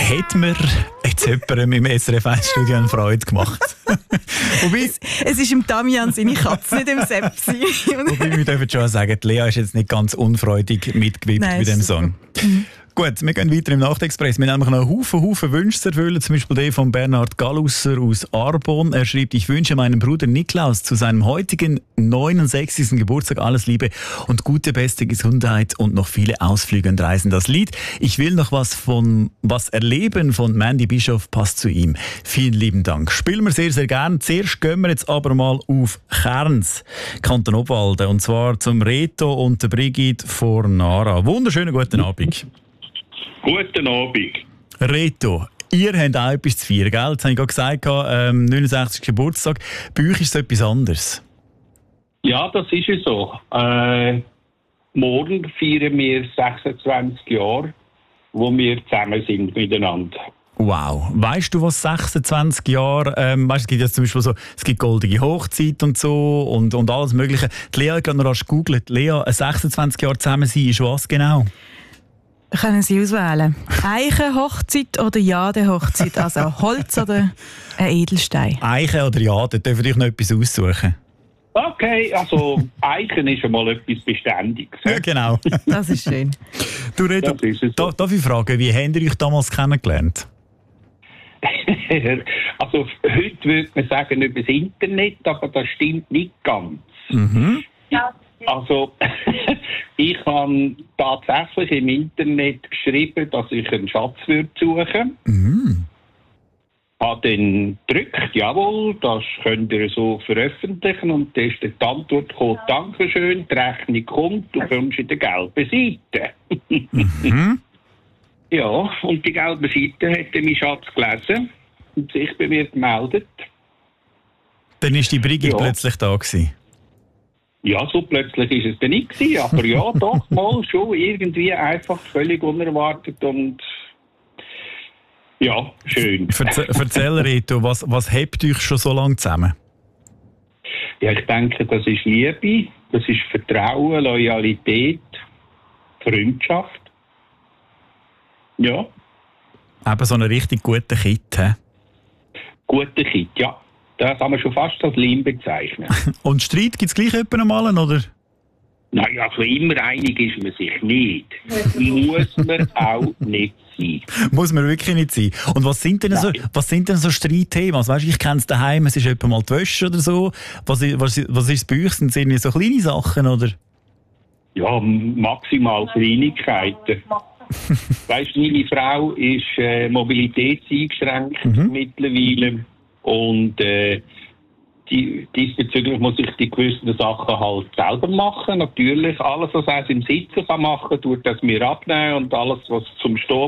hat mir jetzt jemandem im SRF1-Studio eine Freude gemacht. Wobei, es ist im Damian seine Katze, nicht im Sepsi. Wobei wir dürfen schon sagen, die Lea ist jetzt nicht ganz unfreudig mitgewippt bei diesem Song. Gut, wir gehen weiter im Nachtexpress. Wir haben nämlich noch einen Haufen Wünsche zu erfüllen. Zum Beispiel den von Bernhard Gallusser aus Arbon. Er schreibt: Ich wünsche meinem Bruder Niklaus zu seinem heutigen 69. Geburtstag alles Liebe und gute, beste Gesundheit und noch viele Ausflüge und Reisen. Das Lied Ich will noch was erleben von Mandy Bischoff passt zu ihm. Vielen lieben Dank. Spielen wir sehr, sehr gern. Zuerst gehen wir jetzt aber mal auf Kerns, Kanton Obwalden. Und zwar zum Reto und der Brigitte von Nara. Wunderschönen guten Abend. Guten Abend. Reto, ihr habt auch etwas zu feiern, gell? Jetzt habe ich gerade gesagt, 69. Geburtstag. Bei euch ist es etwas anderes. Ja, das ist es so. Morgen feiern wir 26 Jahre, wo wir zusammen sind miteinander. Wow. Weißt du, was 26 Jahre, weißt, es gibt jetzt zum Beispiel so, es gibt goldige Hochzeit und so und alles Mögliche. Die Lea hat gerade noch rasch gegoogelt. Lea, 26 Jahre zusammen sein ist was genau? Können Sie auswählen? Eichenhochzeit oder Jade-Hochzeit? Also Holz oder ein Edelstein? Eichen oder Jade, dürft ihr euch noch etwas aussuchen? Okay, also Eichen ist einmal etwas Beständiges. Ja, genau. Das ist schön. Du, Reto, darf ich fragen, wie habt ihr euch damals kennengelernt? Also heute würde man sagen über das Internet, aber das stimmt nicht ganz. Mhm. Ja. Also, ich habe tatsächlich im Internet geschrieben, dass ich einen Schatz würde suchen. Mhm. Habe dann gedrückt, jawohl, das könnt ihr so veröffentlichen. Und dann ist die Antwort gekommen: Dankeschön, die Rechnung kommt, du kommst in der gelben Seite. Mhm. Ja, und die gelbe Seite hat mein Schatz gelesen und sich bei mir gemeldet. Dann war die Brigitte plötzlich da gewesen. Ja, so plötzlich ist es dann nicht gewesen, aber ja, doch mal schon irgendwie einfach völlig unerwartet und ja, schön. Erzähl, Reto, was hebt euch schon so lange zusammen? Ja, ich denke, das ist Liebe, das ist Vertrauen, Loyalität, Freundschaft. Ja. Eben so eine richtig gute Kit, hä? Gute Kit, ja. Das kann man schon fast als Leim bezeichnen. Und Streit gibt es gleich jemanden mal, oder? Naja, also immer einig ist man sich nicht. Muss man auch nicht sein. Muss man wirklich nicht sein. Und was sind denn so Streitthemen? Also, weißt, ich kenne es daheim, es ist etwa mal die Wäsche oder so. Was ist es bei euch? Sind es irgendwie so kleine Sachen, oder? Ja, maximal Kleinigkeiten. Weißt du, meine Frau ist mobilitätseingeschränkt mittlerweile. Und diesbezüglich muss ich die gewissen Sachen halt selber machen. Natürlich, alles, was er im Sitzen kann machen, tut das mir abnehmen. Und alles, was zum Stehen